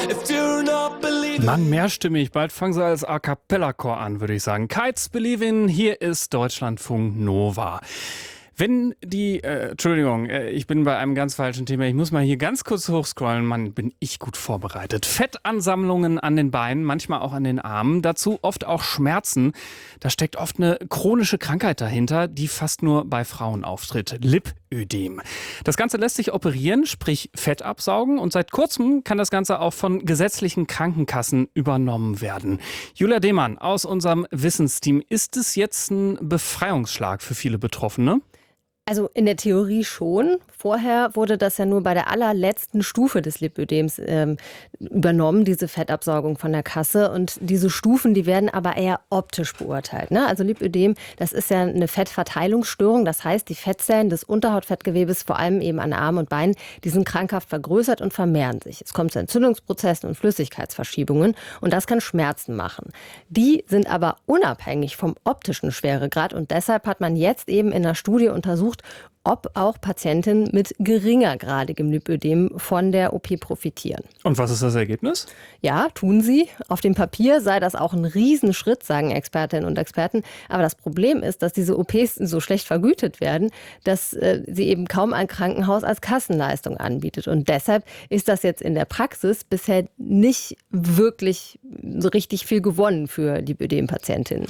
Mann, mehrstimmig. Bald fangen sie als A-Cappella-Chor an, würde ich sagen. Kites Believe in, hier ist Deutschlandfunk Nova. Wenn die, ich bin bei einem ganz falschen Thema. Ich muss mal hier ganz kurz hochscrollen. Mann, bin ich gut vorbereitet. Fettansammlungen an den Beinen, manchmal auch an den Armen. Dazu oft auch Schmerzen. Da steckt oft eine chronische Krankheit dahinter, die fast nur bei Frauen auftritt. Lipödem. Das Ganze lässt sich operieren, sprich Fett absaugen. Und seit kurzem kann das Ganze auch von gesetzlichen Krankenkassen übernommen werden. Julia Demann aus unserem Wissensteam. Ist es jetzt ein Befreiungsschlag für viele Betroffene? Also in der Theorie schon. Vorher wurde das ja nur bei der allerletzten Stufe des Lipödems übernommen, diese Fettabsaugung von der Kasse. Und diese Stufen, die werden aber eher optisch beurteilt. Ne? Also Lipödem, das ist ja eine Fettverteilungsstörung. Das heißt, die Fettzellen des Unterhautfettgewebes, vor allem eben an Armen und Beinen, die sind krankhaft vergrößert und vermehren sich. Es kommt zu Entzündungsprozessen und Flüssigkeitsverschiebungen und das kann Schmerzen machen. Die sind aber unabhängig vom optischen Schweregrad und deshalb hat man jetzt eben in einer Studie untersucht, ob auch Patientinnen mit geringergradigem Lipödem von der OP profitieren. Und was ist das Ergebnis? Ja, tun sie. Auf dem Papier sei das auch ein Riesenschritt, sagen Expertinnen und Experten. Aber das Problem ist, dass diese OPs so schlecht vergütet werden, dass sie eben kaum ein Krankenhaus als Kassenleistung anbietet. Und deshalb ist das jetzt in der Praxis bisher nicht wirklich so richtig viel gewonnen für Lipödem-Patientinnen.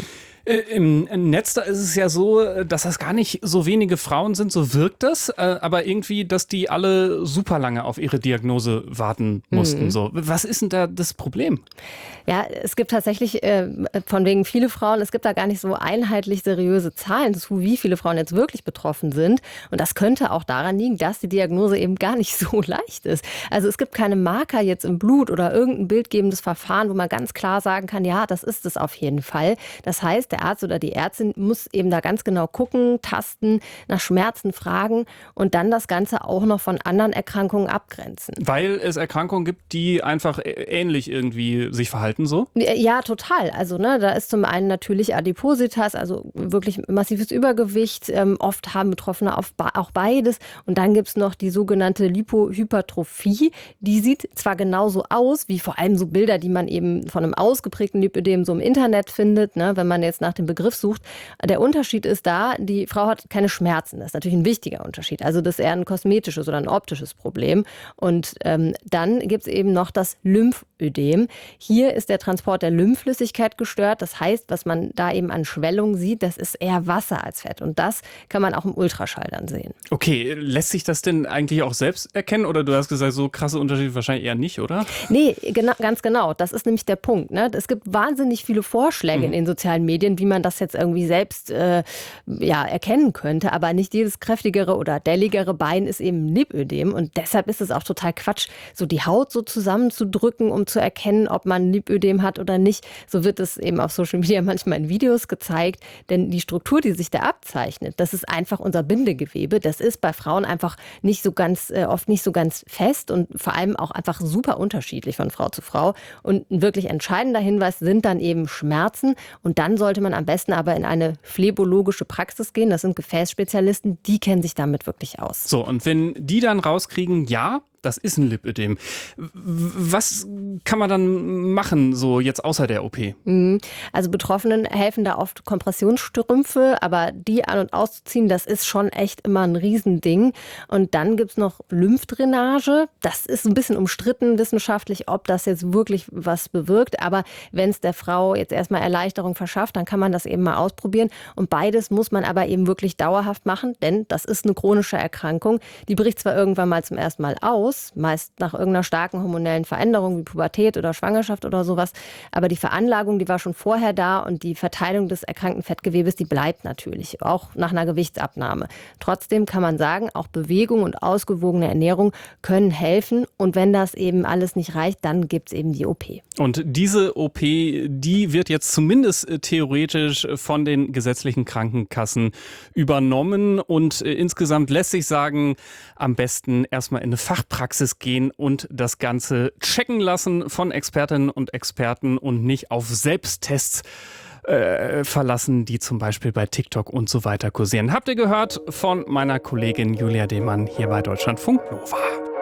Im Netz, da ist es ja so, dass das gar nicht so wenige Frauen sind, so wirkt das, aber irgendwie, dass die alle super lange auf ihre Diagnose warten mussten. So. Was ist denn da das Problem? Ja, es gibt tatsächlich von wegen viele Frauen, es gibt da gar nicht so einheitlich seriöse Zahlen zu, wie viele Frauen jetzt wirklich betroffen sind. Und das könnte auch daran liegen, dass die Diagnose eben gar nicht so leicht ist. Also es gibt keine Marker jetzt im Blut oder irgendein bildgebendes Verfahren, wo man ganz klar sagen kann, ja, das ist es auf jeden Fall. Das heißt, der Arzt oder die Ärztin muss eben da ganz genau gucken, tasten, nach Schmerzen fragen und dann das Ganze auch noch von anderen Erkrankungen abgrenzen. Weil es Erkrankungen gibt, die einfach ähnlich irgendwie sich verhalten so? Ja, total. Also da ist zum einen natürlich Adipositas, also wirklich massives Übergewicht. Oft haben Betroffene auch beides. Und dann gibt es noch die sogenannte Lipohypertrophie. Die sieht zwar genauso aus, wie vor allem so Bilder, die man eben von einem ausgeprägten Lipödem so im Internet findet, ne, wenn man jetzt nach dem Begriff sucht. Der Unterschied ist da, die Frau hat keine Schmerzen. Das ist natürlich ein wichtiger Unterschied. Also das ist eher ein kosmetisches oder ein optisches Problem. Und dann gibt es eben noch das Lymphödem. Hier ist der Transport der Lymphflüssigkeit gestört. Das heißt, was man da eben an Schwellung sieht, das ist eher Wasser als Fett. Und das kann man auch im Ultraschall dann sehen. Okay, lässt sich das denn eigentlich auch selbst erkennen? Oder du hast gesagt, so krasse Unterschiede wahrscheinlich eher nicht, oder? Nee, ganz genau. Das ist nämlich der Punkt. Ne? Es gibt wahnsinnig viele Vorschläge in den sozialen Medien, wie man das jetzt irgendwie selbst erkennen könnte. Aber nicht jedes kräftigere oder delligere Bein ist eben Lipödem. Und deshalb ist es auch total Quatsch, so die Haut so zusammenzudrücken, um zu erkennen, ob man Lipödem hat oder nicht. So wird es eben auf Social Media manchmal in Videos gezeigt. Denn die Struktur, die sich da abzeichnet, das ist einfach unser Bindegewebe. Das ist bei Frauen einfach nicht so ganz, oft nicht so ganz fest und vor allem auch einfach super unterschiedlich von Frau zu Frau. Und ein wirklich entscheidender Hinweis sind dann eben Schmerzen. Und dann sollte man am besten aber in eine phlebologische Praxis gehen. Das sind Gefäßspezialisten, die kennen sich damit wirklich aus. So, und wenn die dann rauskriegen, ja, das ist ein Lipödem. Was kann man dann machen, so jetzt außer der OP? Also Betroffenen helfen da oft Kompressionsstrümpfe, aber die an- und auszuziehen, das ist schon echt immer ein Riesending. Und dann gibt's noch Lymphdrainage. Das ist ein bisschen umstritten wissenschaftlich, ob das jetzt wirklich was bewirkt. Aber wenn es der Frau jetzt erstmal Erleichterung verschafft, dann kann man das eben mal ausprobieren. Und beides muss man aber eben wirklich dauerhaft machen, denn das ist eine chronische Erkrankung. Die bricht zwar irgendwann mal zum ersten Mal aus, meist nach irgendeiner starken hormonellen Veränderung wie Pubertät oder Schwangerschaft oder sowas. Aber die Veranlagung, die war schon vorher da und die Verteilung des erkrankten Fettgewebes, die bleibt natürlich, auch nach einer Gewichtsabnahme. Trotzdem kann man sagen, auch Bewegung und ausgewogene Ernährung können helfen. Und wenn das eben alles nicht reicht, dann gibt es eben die OP. Und diese OP, die wird jetzt zumindest theoretisch von den gesetzlichen Krankenkassen übernommen. Und insgesamt lässt sich sagen, am besten erstmal in eine Fachpraxis gehen und das Ganze checken lassen von Expertinnen und Experten und nicht auf Selbsttests verlassen, die zum Beispiel bei TikTok und so weiter kursieren. Habt ihr gehört von meiner Kollegin Julia Demann hier bei Deutschlandfunk Nova.